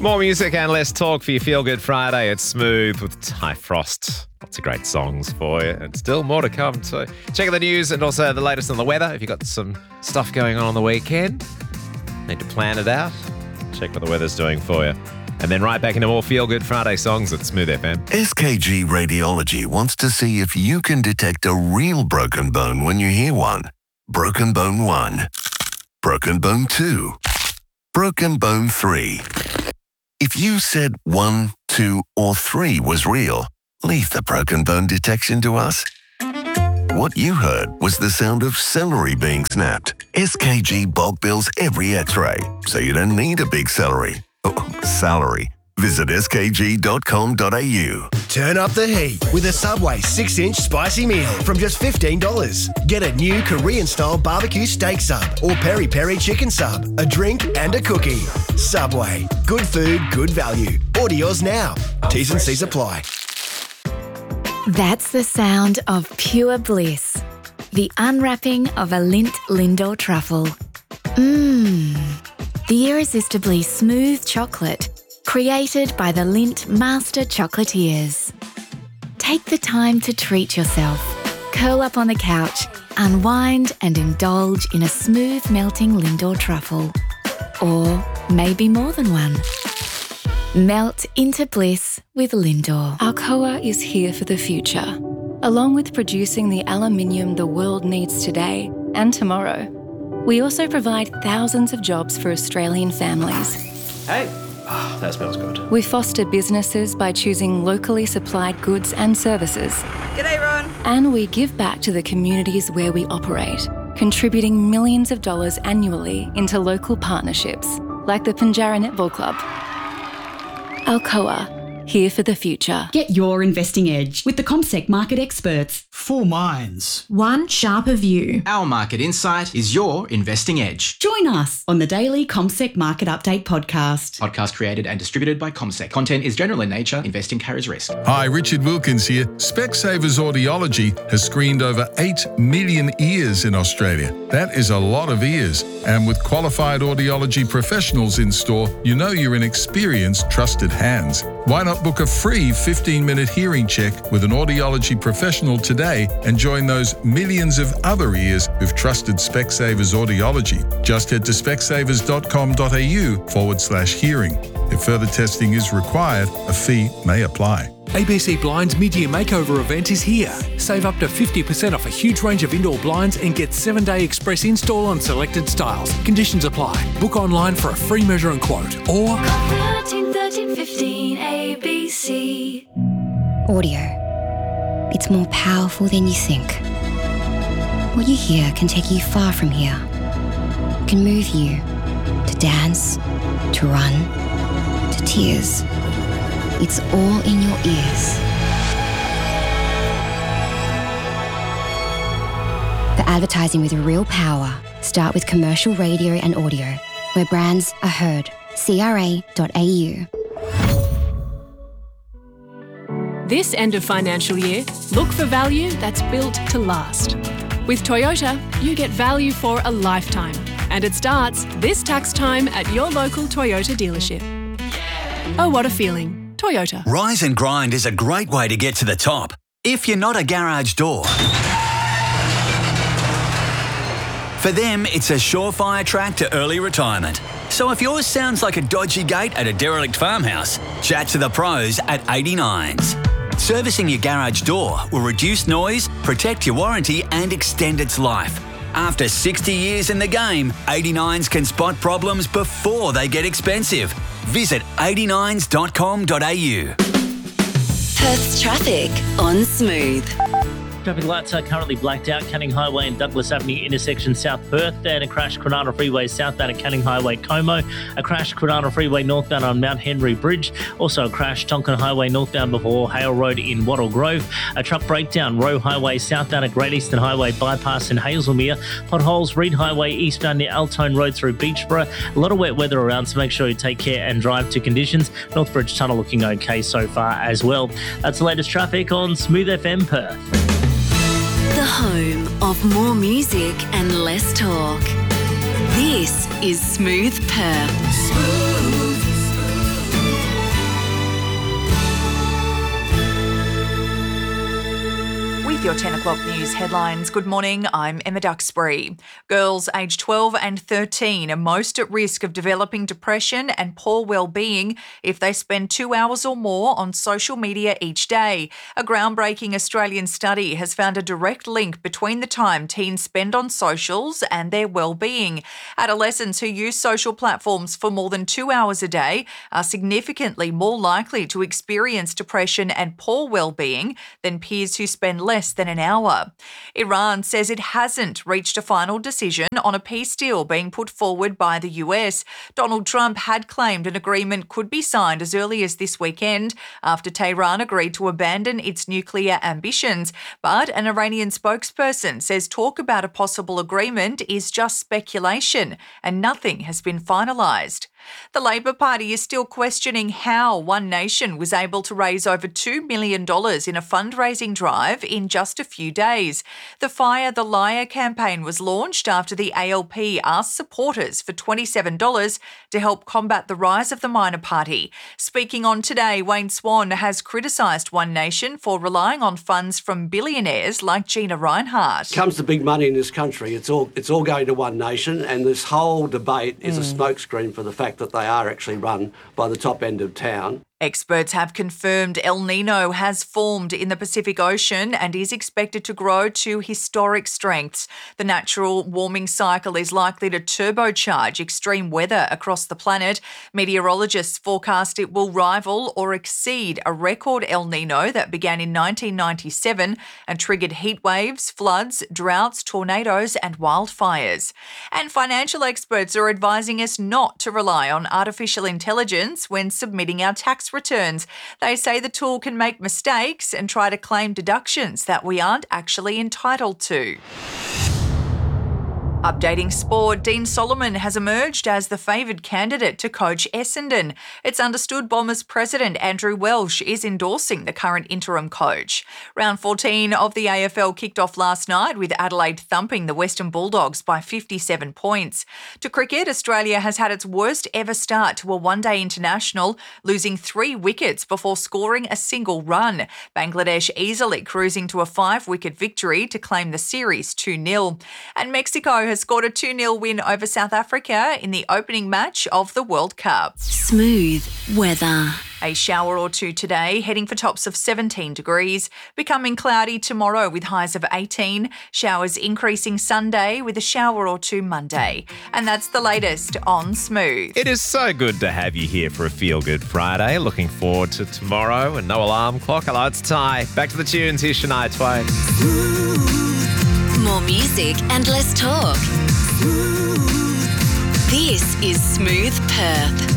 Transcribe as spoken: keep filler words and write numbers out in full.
More music and less talk for your Feel Good Friday. It's Smooth with Ty Frost. Lots of great songs for you, and still more to come. So check out the news and also the latest on the weather. If you've got some stuff going on on the weekend, need to plan it out. Check what the weather's doing for you. And then right back into more Feel Good Friday songs at Smooth F M. S K G Radiology wants to see if you can detect a real broken bone when you hear one. Broken bone one. Broken bone two. Broken bone three. If you said one, two, or three was real, leave the broken bone detection to us. What you heard was the sound of celery being snapped. S K G bulk bills every x-ray, so you don't need a big celery. Oh, salary. Visit s k g dot com dot a u. Turn up the heat with a Subway six inch spicy meal from just fifteen dollars. Get a new Korean-style barbecue steak sub or peri-peri chicken sub, a drink and a cookie. Subway. Good food, good value. Order yours now. T's and C's apply. That's the sound of pure bliss. The unwrapping of a Lindt Lindor truffle. Mmm. The irresistibly smooth chocolate created by the Lindt Master Chocolatiers. Take the time to treat yourself. Curl up on the couch, unwind and indulge in a smooth melting Lindor truffle. Or maybe more than one. Melt into bliss with Lindor. Alcoa is here for the future. Along with producing the aluminium the world needs today and tomorrow, we also provide thousands of jobs for Australian families. Hey, oh, that smells good. We foster businesses by choosing locally supplied goods and services. G'day, Ron. And we give back to the communities where we operate, contributing millions of dollars annually into local partnerships, like the Pinjarra Netball Club. Alcoa, here for the future. Get your investing edge with the CommSec market experts. Four minds. One sharper view. Our market insight is your investing edge. Join us on the daily CommSec Market Update podcast. Podcast created and distributed by CommSec. Content is general in nature. Investing carries risk. Hi, Richard Wilkins here. Specsavers Audiology has screened over eight million ears in Australia. That is a lot of ears. And with qualified audiology professionals in store, you know you're in experienced, trusted hands. Why not book a free fifteen-minute hearing check with an audiology professional today and join those millions of other ears who've trusted Specsavers Audiology? Just head to specsavers.com.au forward slash hearing. If further testing is required, a fee may apply. A B C Blinds mid-year makeover event is here. Save up to fifty percent off a huge range of indoor blinds and get seven-day express install on selected styles. Conditions apply. Book online for a free measure and quote or thirteen thirteen fifteen A B C. Audio. It's more powerful than you think. What you hear can take you far from here. It can move you to dance, to run, to tears. It's all in your ears. The advertising with real power. Start with commercial radio and audio, where brands are heard. C R A dot A U. This end of financial year, look for value that's built to last. With Toyota, you get value for a lifetime, and it starts this tax time at your local Toyota dealership. Oh, what a feeling. Toyota. Rise and Grind is a great way to get to the top if you're not a garage door. For them, it's a surefire track to early retirement. So if yours sounds like a dodgy gate at a derelict farmhouse, chat to the pros at eighty-nines. Servicing your garage door will reduce noise, protect your warranty and extend its life. After sixty years in the game, eighty-nines can spot problems before they get expensive. Visit eighty-nines dot com dot a u. Perth's traffic on Smooth. Traffic lights are currently blacked out. Canning Highway and Douglas Avenue intersection South Perth. And a crash Kwinana Freeway southbound at Canning Highway Como. A crash Kwinana Freeway northbound on Mount Henry Bridge. Also a crash Tonkin Highway northbound before Hale Road in Wattle Grove. A truck breakdown Roe Highway southbound at Great Eastern Highway bypass in Hazelmere. Potholes Reed Highway eastbound near Altone Road through Beachborough. A lot of wet weather around, so make sure you take care and drive to conditions. Northbridge Tunnel looking okay so far as well. That's the latest traffic on Smooth F M Perth. The home of more music and less talk. This is Smooth Perth. Smooth. with your ten o'clock news headlines. Good morning, I'm Emma Duxbury. Girls aged twelve and thirteen are most at risk of developing depression and poor well-being if they spend two hours or more on social media each day. A groundbreaking Australian study has found a direct link between the time teens spend on socials and their well-being. Adolescents who use social platforms for more than two hours a day are significantly more likely to experience depression and poor well-being than peers who spend less than an hour. Iran says it hasn't reached a final decision on a peace deal being put forward by the U S. Donald Trump had claimed an agreement could be signed as early as this weekend after Tehran agreed to abandon its nuclear ambitions. But an Iranian spokesperson says talk about a possible agreement is just speculation and nothing has been finalised. The Labor Party is still questioning how One Nation was able to raise over two million dollars in a fundraising drive in just a few days. The Fire the Liar campaign was launched after the A L P asked supporters for twenty-seven dollars to help combat the rise of the minor party. Speaking on Today, Wayne Swan has criticised One Nation for relying on funds from billionaires like Gina Rinehart. Comes to big money in this country, it's all it's all going to One Nation, and this whole debate is mm. a smokescreen for the fact that they are actually run by the top end of town. Experts have confirmed El Nino has formed in the Pacific Ocean and is expected to grow to historic strengths. The natural warming cycle is likely to turbocharge extreme weather across the planet. Meteorologists forecast it will rival or exceed a record El Nino that began in nineteen ninety-seven and triggered heat waves, floods, droughts, tornadoes and wildfires. And financial experts are advising us not to rely on artificial intelligence when submitting our tax returns. They say the tool can make mistakes and try to claim deductions that we aren't actually entitled to. Updating sport, Dean Solomon has emerged as the favoured candidate to coach Essendon. It's understood Bombers president Andrew Welsh is endorsing the current interim coach. Round fourteen of the A F L kicked off last night with Adelaide thumping the Western Bulldogs by fifty-seven points. To cricket, Australia has had its worst ever start to a one-day international, losing three wickets before scoring a single run. Bangladesh easily cruising to a five-wicket victory to claim the series two nil. And Mexico has scored a two nil win over South Africa in the opening match of the World Cup. Smooth weather. A shower or two today, heading for tops of seventeen degrees. Becoming cloudy tomorrow with highs of eighteen. Showers increasing Sunday with a shower or two Monday. And that's the latest on Smooth. It is so good to have you here for a Feel Good Friday. Looking forward to tomorrow and no alarm clock. Hello, it's Ty. Back to the tunes. Here's Shania Twain. More music and less talk. This is Smooth Perth.